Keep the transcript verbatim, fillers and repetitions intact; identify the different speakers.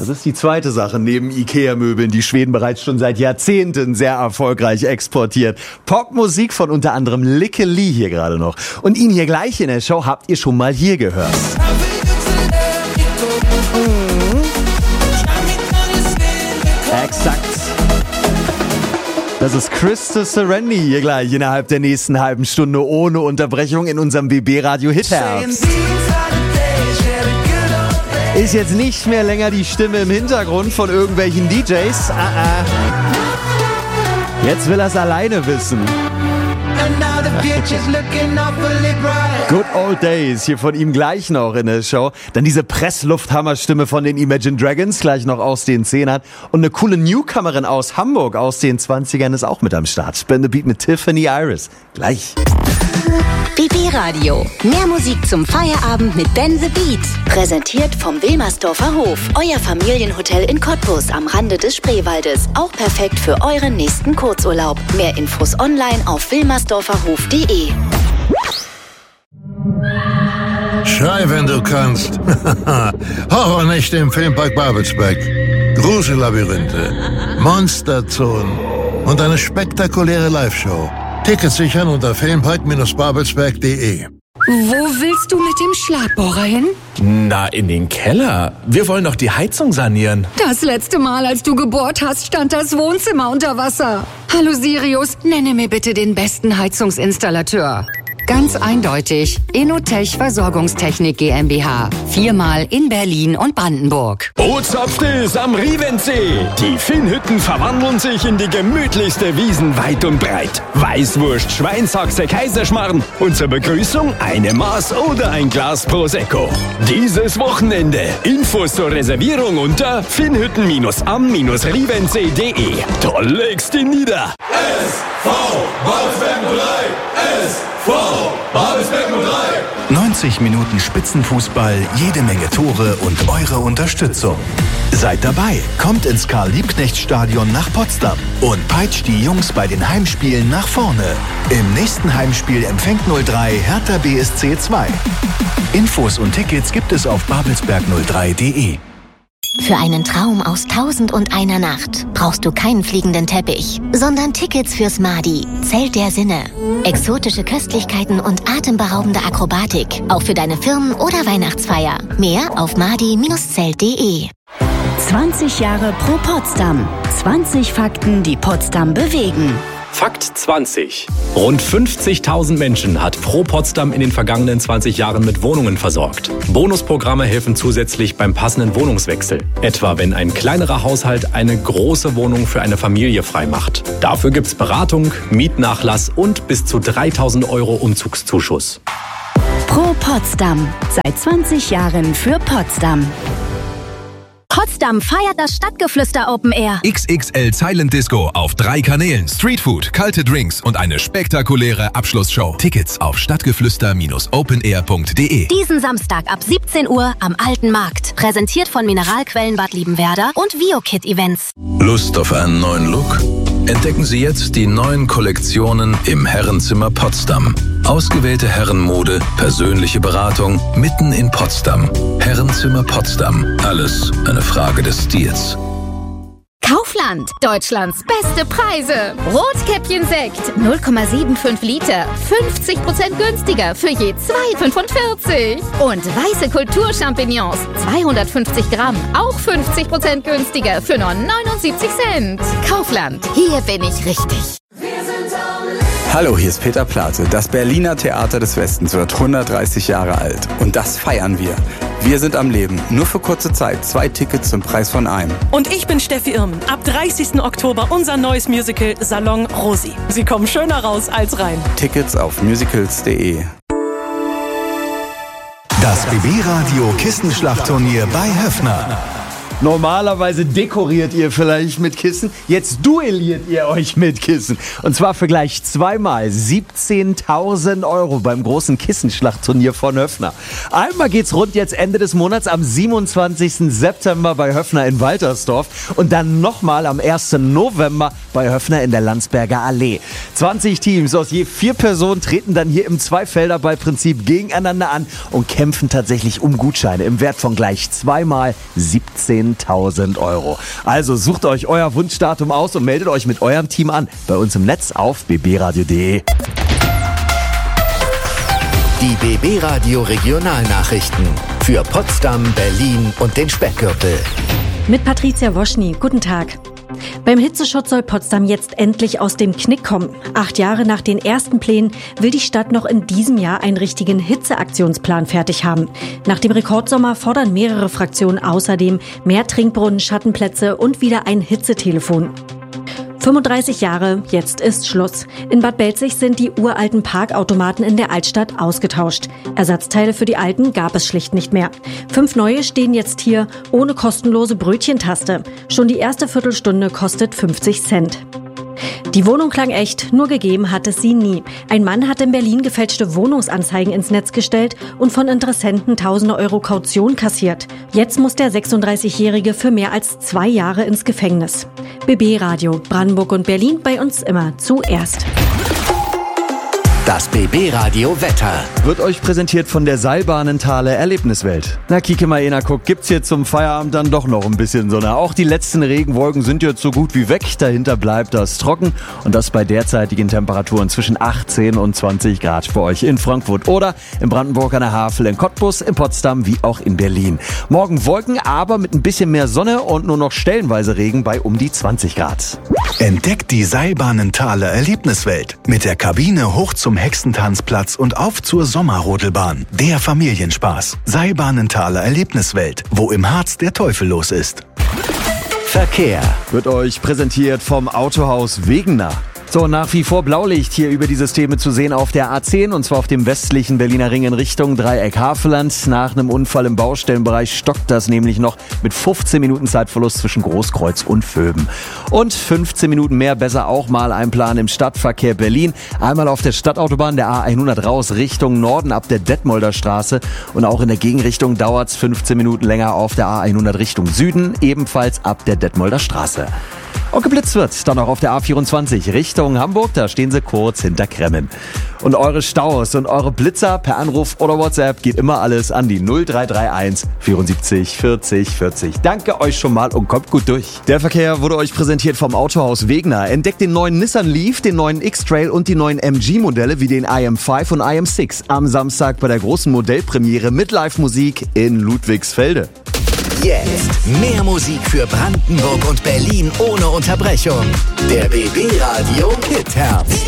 Speaker 1: Das ist die zweite Sache neben Ikea-Möbeln, die Schweden bereits schon seit Jahrzehnten sehr erfolgreich exportiert. Popmusik von unter anderem Lykke Li hier gerade noch. Und ihn hier gleich in der Show habt ihr schon mal hier gehört. Mhm. Exakt. Das ist Krista Serendi hier gleich innerhalb der nächsten halben Stunde ohne Unterbrechung in unserem B B Radio Hitherbst. Ist jetzt nicht mehr länger die Stimme im Hintergrund von irgendwelchen D Js. Uh-uh. Jetzt will er es alleine wissen. Good Old Days, hier von ihm gleich noch in der Show. Dann diese Presslufthammerstimme von den Imagine Dragons, gleich noch aus den Zehnern. Und eine coole Newcomerin aus Hamburg aus den zwanzigern ist auch mit am Start. Spin the Beat mit Tiffany Iris. Gleich.
Speaker 2: B B Radio. Mehr Musik zum Feierabend mit Ben the Beat. Präsentiert vom Wilmersdorfer Hof. Euer Familienhotel in Cottbus am Rande des Spreewaldes. Auch perfekt für euren nächsten Kurzurlaub. Mehr Infos online auf wilmersdorferhof punkt de.
Speaker 3: Schrei, wenn du kannst. Horrornächte im Filmpark Babelsberg. Grusellabyrinthe, Monsterzonen und eine spektakuläre Live-Show. Tickets sichern unter filmpark babelsberg punkt de.
Speaker 4: Wo willst du mit dem Schlagbohrer hin?
Speaker 5: Na, in den Keller. Wir wollen doch die Heizung sanieren.
Speaker 4: Das letzte Mal, als du gebohrt hast, stand das Wohnzimmer unter Wasser. Hallo Sirius, nenne mir bitte den besten Heizungsinstallateur. Ganz eindeutig. Inotech Versorgungstechnik GmbH. Viermal in Berlin und Brandenburg.
Speaker 6: Bootshauptstills am Rievensee. Die Finnhütten verwandeln sich in die gemütlichste Wiesen weit und breit. Weißwurst, Schweinshaxe, Kaiserschmarrn und zur Begrüßung eine Maß oder ein Glas Prosecco. Dieses Wochenende. Infos zur Reservierung unter finnhütten am rievensee punkt de. Da legst du nieder.
Speaker 7: S V Babelsberg null drei. S V Babelsberg null drei.
Speaker 8: neunzig Minuten Spitzenfußball, jede Menge Tore und eure Unterstützung. Seid dabei, kommt ins Karl-Liebknecht-Stadion nach Potsdam und peitscht die Jungs bei den Heimspielen nach vorne. Im nächsten Heimspiel empfängt null drei Hertha B S C zwei. Infos und Tickets gibt es auf babelsberg null drei punkt de.
Speaker 2: Für einen Traum aus Tausend und einer Nacht brauchst du keinen fliegenden Teppich, sondern Tickets fürs Madi, Zelt der Sinne. Exotische Köstlichkeiten und atemberaubende Akrobatik, auch für deine Firmen- oder Weihnachtsfeier. Mehr auf madi Zelt punkt de.
Speaker 9: zwanzig Jahre Pro Potsdam. zwanzig Fakten, die Potsdam bewegen.
Speaker 10: Fakt zwanzig. Rund fünfzigtausend Menschen hat Pro Potsdam in den vergangenen zwanzig Jahren mit Wohnungen versorgt. Bonusprogramme helfen zusätzlich beim passenden Wohnungswechsel. Etwa wenn ein kleinerer Haushalt eine große Wohnung für eine Familie freimacht. Dafür gibt's Beratung, Mietnachlass und bis zu dreitausend Euro Umzugszuschuss.
Speaker 9: Pro Potsdam. Seit zwanzig Jahren für Potsdam.
Speaker 2: Potsdam feiert das Stadtgeflüster Open Air.
Speaker 11: X X L Silent Disco auf drei Kanälen, Streetfood, kalte Drinks und eine spektakuläre Abschlussshow. Tickets auf stadtgeflüster openair punkt de.
Speaker 2: Diesen Samstag ab siebzehn Uhr am Alten Markt. Präsentiert von Mineralquellen Bad Liebenwerda und VioKid Events.
Speaker 12: Lust auf einen neuen Look? Entdecken Sie jetzt die neuen Kollektionen im Herrenzimmer Potsdam. Ausgewählte Herrenmode, persönliche Beratung mitten in Potsdam. Herrenzimmer Potsdam. Alles eine Frage des Stils.
Speaker 13: Kaufland. Deutschlands beste Preise. Rotkäppchen-Sekt. null Komma fünfundsiebzig Liter. fünfzig Prozent günstiger für je zwei Komma fünfundvierzig. Und weiße Kulturchampignons. zweihundertfünfzig Gramm. Auch fünfzig Prozent günstiger für nur neunundsiebzig Cent. Kaufland. Hier bin ich richtig.
Speaker 14: Hallo, hier ist Peter Plate. Das Berliner Theater des Westens wird hundertdreißig Jahre alt. Und das feiern wir. Wir sind am Leben. Nur für kurze Zeit. Zwei Tickets zum Preis von einem.
Speaker 15: Und ich bin Steffi Irmen. Ab dreißigsten Oktober unser neues Musical Salon Rosi. Sie kommen schöner raus als rein.
Speaker 14: Tickets auf musicals punkt de.
Speaker 8: Das B B-Radio Kissenschlachtturnier bei Höffner.
Speaker 1: Normalerweise dekoriert ihr vielleicht mit Kissen, jetzt duelliert ihr euch mit Kissen. Und zwar für gleich zweimal siebzehntausend Euro beim großen Kissenschlachtturnier von Höffner. Einmal geht's rund jetzt Ende des Monats am siebenundzwanzigsten September bei Höffner in Waltersdorf und dann nochmal am ersten November bei Höffner in der Landsberger Allee. zwanzig Teams aus je vier Personen treten dann hier im Zweifelderball-Prinzip gegeneinander an und kämpfen tatsächlich um Gutscheine im Wert von gleich zweimal siebzehntausend siebzehntausend Euro. Also sucht euch euer Wunschdatum aus und meldet euch mit eurem Team an. Bei uns im Netz auf b b radio punkt d e.
Speaker 8: Die B B Radio Regionalnachrichten für Potsdam, Berlin und den Speckgürtel.
Speaker 16: Mit Patricia Woschny. Guten Tag. Beim Hitzeschutz soll Potsdam jetzt endlich aus dem Knick kommen. Acht Jahre nach den ersten Plänen will die Stadt noch in diesem Jahr einen richtigen Hitzeaktionsplan fertig haben. Nach dem Rekordsommer fordern mehrere Fraktionen außerdem mehr Trinkbrunnen, Schattenplätze und wieder ein Hitzetelefon. fünfunddreißig Jahre, jetzt ist Schluss. In Bad Belzig sind die uralten Parkautomaten in der Altstadt ausgetauscht. Ersatzteile für die alten gab es schlicht nicht mehr. Fünf neue stehen jetzt hier ohne kostenlose Brötchentaste. Schon die erste Viertelstunde kostet fünfzig Cent. Die Wohnung klang echt, nur gegeben hat es sie nie. Ein Mann hat in Berlin gefälschte Wohnungsanzeigen ins Netz gestellt und von Interessenten tausende Euro Kaution kassiert. Jetzt muss der sechsunddreißigjährige für mehr als zwei Jahre ins Gefängnis. B B Radio, Brandenburg und Berlin, bei uns immer zuerst.
Speaker 8: Das B B Radio Wetter
Speaker 1: wird euch präsentiert von der Seilbahnenthaler Erlebniswelt. Na, kicke mal einer, guck, gibt's hier zum Feierabend dann doch noch ein bisschen Sonne. Auch die letzten Regenwolken sind jetzt so gut wie weg. Dahinter bleibt das trocken und das bei derzeitigen Temperaturen zwischen achtzehn und zwanzig Grad für euch in Frankfurt oder in Brandenburg an der Havel, in Cottbus, in Potsdam wie auch in Berlin. Morgen Wolken, aber mit ein bisschen mehr Sonne und nur noch stellenweise Regen bei um die zwanzig Grad.
Speaker 8: Entdeckt die Seilbahnenthaler Erlebniswelt mit der Kabine hoch zum Hexentanzplatz und auf zur Sommerrodelbahn. Der Familienspaß. Seilbahnenthaler Erlebniswelt, wo im Harz der Teufel los ist. Verkehr
Speaker 1: wird euch präsentiert vom Autohaus Wegener. So, nach wie vor Blaulicht hier über die Systeme zu sehen auf der A zehn und zwar auf dem westlichen Berliner Ring in Richtung Dreieck-Havelland. Nach einem Unfall im Baustellenbereich stockt das nämlich noch mit fünfzehn Minuten Zeitverlust zwischen Großkreuz und Vöben. Und fünfzehn Minuten mehr besser auch mal einplanen im Stadtverkehr Berlin. Einmal auf der Stadtautobahn der A hundert raus Richtung Norden ab der Detmolder Straße und auch in der Gegenrichtung dauert es fünfzehn Minuten länger auf der A hundert Richtung Süden, ebenfalls ab der Detmolder Straße. Und geblitzt wird dann auch auf der A vierundzwanzig Richtung Hamburg, da stehen sie kurz hinter Kremmen. Und eure Staus und eure Blitzer per Anruf oder WhatsApp geht immer alles an die null drei drei eins vierundsiebzig vierzig vierzig. Danke euch schon mal und kommt gut durch. Der Verkehr wurde euch präsentiert vom Autohaus Wegener. Entdeckt den neuen Nissan Leaf, den neuen X-Trail und die neuen M G-Modelle wie den I M fünf und I M sechs am Samstag bei der großen Modellpremiere mit Live-Musik in Ludwigsfelde.
Speaker 8: Jetzt mehr Musik für Brandenburg und Berlin ohne Unterbrechung. Der B B Radio Hit Herbst.